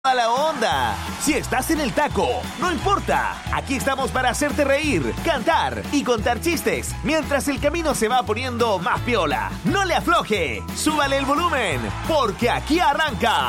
a la onda. Si estás en el taco, no importa. Aquí estamos para hacerte reír, cantar y contar chistes mientras el camino se va poniendo más piola. No le afloje, súbale el volumen, porque aquí arranca